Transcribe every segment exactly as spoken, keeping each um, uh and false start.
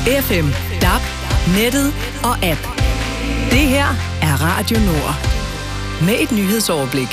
F M, D A B, nettet og app. Det her er Radio Nord. Med et nyhedsoverblik.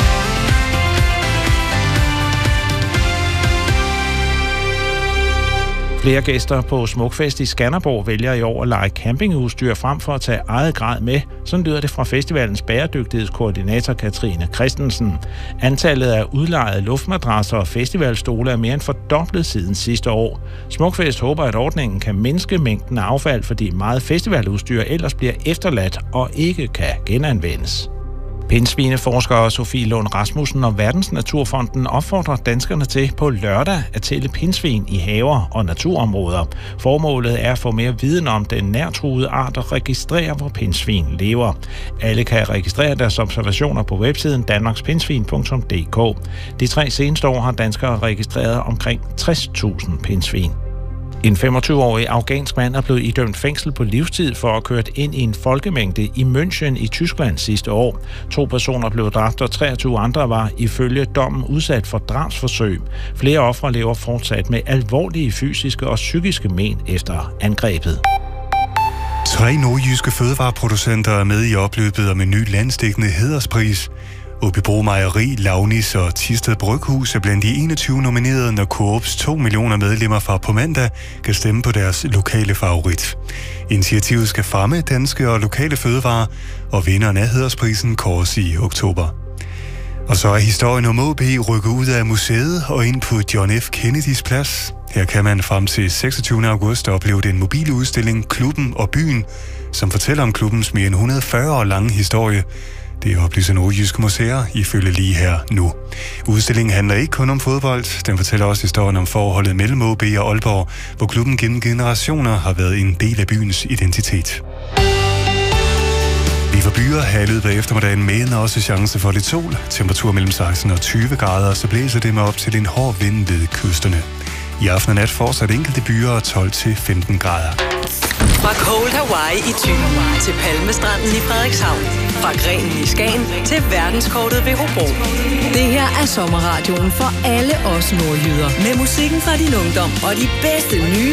Flere gæster på Smukfest i Skanderborg vælger i år at lege campingudstyr frem for at tage eget grad med. Sådan lyder det fra festivalens bæredygtighedskoordinator Katrine Christensen. Antallet af udlejede luftmadrasser og festivalstole er mere end fordoblet siden sidste år. Smukfest håber, at ordningen kan mindske mængden af affald, fordi meget festivaludstyr ellers bliver efterladt og ikke kan genanvendes. Pindsvineforsker Sofie Lund Rasmussen og Verdensnaturfonden opfordrer danskerne til på lørdag at tælle pindsvin i haver og naturområder. Formålet er at få mere viden om den nærtruede art og registrere, hvor pindsvin lever. Alle kan registrere deres observationer på websiden danmarkspindsvin punktum d k. De tre seneste år har danskere registreret omkring tres tusind pindsvin. En femogtyve-årig afghansk mand er blevet idømt fængsel på livstid for at have kørt ind i en folkemængde i München i Tyskland sidste år. To personer blev dræbt, og treogtyve andre var ifølge dommen udsat for drabsforsøg. Flere ofre lever fortsat med alvorlige fysiske og psykiske men efter angrebet. Tre nordjyske fødevareproducenter er med i opløbet om en ny landsdækkende hæderspris. Aabybro Mejeri, Launis og Thisted Bryghus er blandt de enogtyve nominerede, når Coops to millioner medlemmer fra på mandag kan stemme på deres lokale favorit. Initiativet skal fremme danske og lokale fødevarer, og vinderen af hædersprisen kåres i oktober. Og så er historien om A B rykket ud af museet og ind på John F. Kennedys plads. Her kan man frem til seksogtyvende august opleve den mobile udstilling Klubben og Byen, som fortæller om klubbens mere end et hundrede og fyrre år lange historie. Det oplyser Nordjyske Museer ifølge lige her nu. Udstillingen handler ikke kun om fodbold. Den fortæller også historien om forholdet mellem A B og Aalborg, hvor klubben gennem generationer har været en del af byens identitet. Vi får byer her i løbet af eftermiddagen, men også chance for lidt sol. Temperatur mellem seksten og tyve grader, så blæser det med op til en hård vind ved kysterne. I aften og nat fortsat enkelte byer tolv til femten grader. Fra Cold Hawaii i Thy til Palmestranden i Frederikshavn. Fra Grenen i Skagen til verdenskortet ved Hobro. Det her er sommerradioen for alle os nordjyder. Med musikken fra din ungdom og de bedste nye